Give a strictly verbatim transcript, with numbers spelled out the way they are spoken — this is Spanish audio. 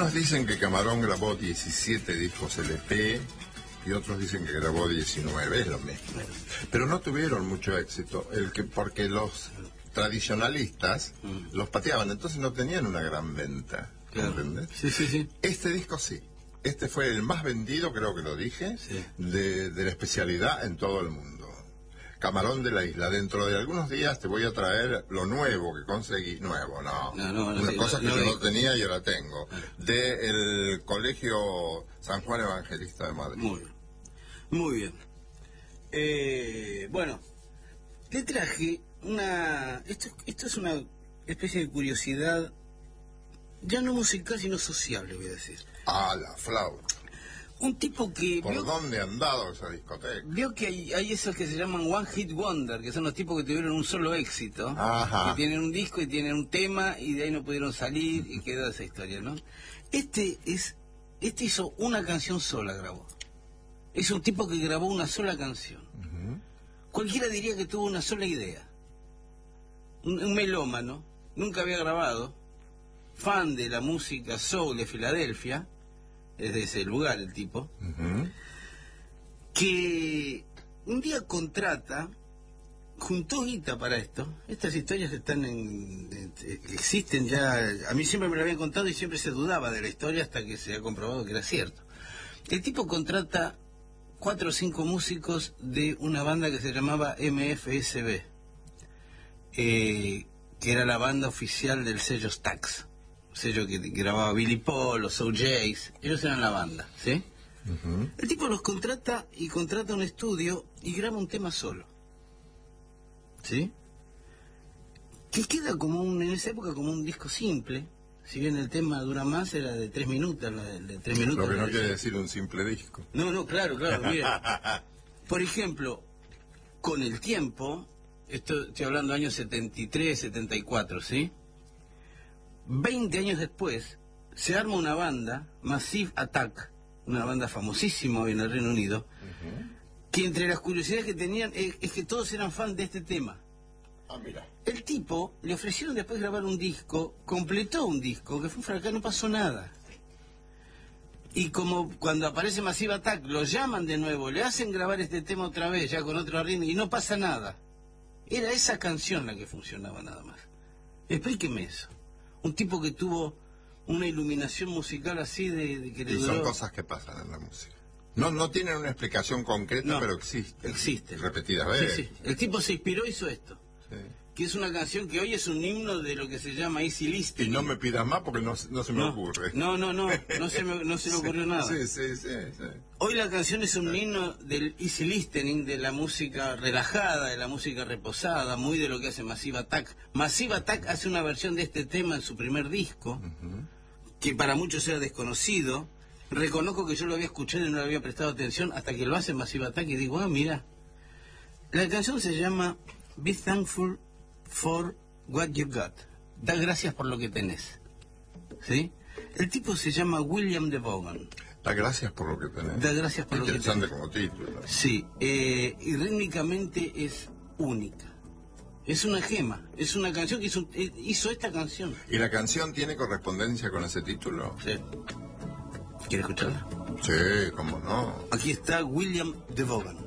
Unos dicen que Camarón grabó diecisiete discos L P y otros dicen que grabó diecinueve, es lo mismo. Pero no tuvieron mucho éxito, el que porque los tradicionalistas mm. los pateaban, entonces no tenían una gran venta. Claro. ¿Entendés? Sí, sí, sí. Este disco sí. Este fue el más vendido, creo que lo dije, sí. de, de la especialidad en todo el mundo. Camarón de la Isla. Dentro de algunos días te voy a traer lo nuevo que conseguí. Nuevo, no. no, no, no Una sí, cosa no, que no, yo no no tenía y ahora tengo. Del Colegio San Juan Evangelista de Madrid. Muy bien. Muy bien. Eh, bueno, te traje una... Esto, esto es una especie de curiosidad, ya no musical, sino social, le voy a decir. Ah, la flauta. Un tipo que... ¿Por vio, dónde ha andado esa discoteca? Vio que hay, hay esos que se llaman One Hit Wonder, que son los tipos que tuvieron un solo éxito. Ajá. Que tienen un disco y tienen un tema y de ahí no pudieron salir y quedó esa historia, ¿no? Este es... Este hizo una canción sola, grabó. Es un tipo que grabó una sola canción. Uh-huh. Cualquiera diría que tuvo una sola idea. Un, un melómano, nunca había grabado, fan de la música soul de Filadelfia, es de ese lugar el tipo, uh-huh. que un día contrata, juntó guita para esto. Estas historias están en, existen ya, a mí siempre me lo habían contado y siempre se dudaba de la historia hasta que se ha comprobado que era cierto. El tipo contrata cuatro o cinco músicos de una banda que se llamaba M F S B, eh, que era la banda oficial del sello Stax, sello que grababa Billy Paul, los O Js, ellos eran la banda, ¿sí? Uh-huh. El tipo los contrata y contrata un estudio y graba un tema solo, ¿sí? Que queda como un, en esa época como un disco simple, si bien el tema dura más, era de tres minutos, de, de tres minutos. Lo que no quiere decir un simple disco. No, no, claro, claro, mira. Por ejemplo, con el tiempo, esto estoy hablando de años setenta y tres, setenta y cuatro, ¿sí? veinte años después, se arma una banda, Massive Attack, una banda famosísima en el Reino Unido, uh-huh. que entre las curiosidades que tenían es, es que todos eran fan de este tema. Ah, mira. El tipo, le ofrecieron después grabar un disco, completó un disco, que fue un fracaso, no pasó nada. Y como cuando aparece Massive Attack, lo llaman de nuevo, le hacen grabar este tema otra vez, ya con otro ritmo, y no pasa nada. Era esa canción la que funcionaba nada más. Explíqueme eso. Un tipo que tuvo una iluminación musical así de, de que le Y duró... son cosas que pasan en la música. No, no tienen una explicación concreta, no, pero existen. Existen. Repetidas veces. Sí, sí. El tipo se inspiró y hizo esto. Sí. Que es una canción que hoy es un himno de lo que se llama easy listening. Y no me pidas más porque no, no se me no, ocurre. No, no, no, no se me, no se me ocurrió nada. Sí, sí, sí, sí. Hoy la canción es un himno del easy listening, de la música relajada, de la música reposada, muy de lo que hace Massive Attack. Massive Attack hace una versión de este tema en su primer disco, uh-huh. que para muchos era desconocido. Reconozco que yo lo había escuchado y no le había prestado atención hasta que lo hace Massive Attack y digo, ah, mira. La canción se llama Be Thankful for What You Got. Da gracias por lo que tenés. ¿Sí? El tipo se llama William DeVogan. Da gracias por lo que tenés. Da gracias por lo que tenés. Interesante como título. Sí, eh, y rítmicamente es única. Es una gema. Es una canción que hizo, hizo esta canción. ¿Y la canción tiene correspondencia con ese título? Sí. ¿Quieres escucharla? Sí, cómo no. Aquí está William DeVogan.